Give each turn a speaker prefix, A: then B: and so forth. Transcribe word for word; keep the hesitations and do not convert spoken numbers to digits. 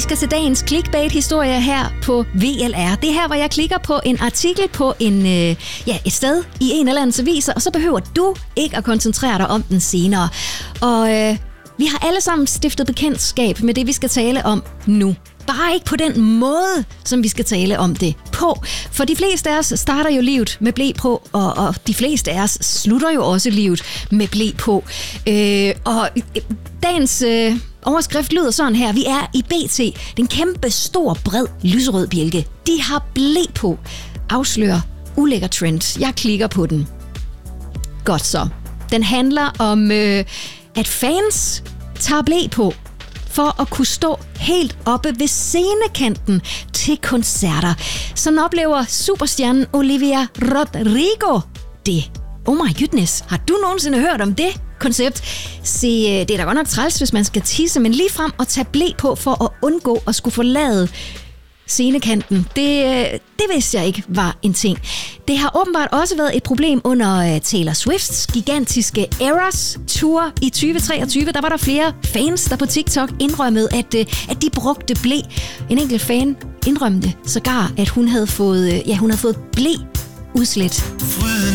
A: skal til dagens clickbait-historie her på V L R. Det er her, hvor jeg klikker på en artikel på en, øh, ja, et sted i en eller anden avis, og så behøver du ikke at koncentrere dig om den senere. Og øh, vi har alle sammen stiftet bekendtskab med det, vi skal tale om nu. Bare ikke på den måde, som vi skal tale om det på. For de fleste af os starter jo livet med ble på, og, og de fleste af os slutter jo også livet med ble på. Øh, og dagens øh, overskrift lyder sådan her. Vi er i B T. Det er en kæmpe, stor, bred, lyserød bjælke. De har ble på. Afslører ulækker trend. Jeg klikker på den. Godt så. Den handler om, øh, at fans tager ble på for at kunne stå helt oppe ved scenekanten til koncerter. Sådan oplever superstjernen Olivia Rodrigo det. Oh my goodness, har du nogensinde hørt om det koncept? Se, det er da godt nok træls, hvis man skal tisse, men lige frem at tage ble på for at undgå at skulle forlade scenekanten. Det, det vidste jeg ikke var en ting. Det har åbenbart også været et problem under Taylor Swifts gigantiske Eras Tour i tyve treogtyve. Der var der flere fans, der på TikTok indrømmede, at, at de brugte ble. En enkelt fan indrømte sågar, at hun havde fået, ja, hun havde fået ble udslet.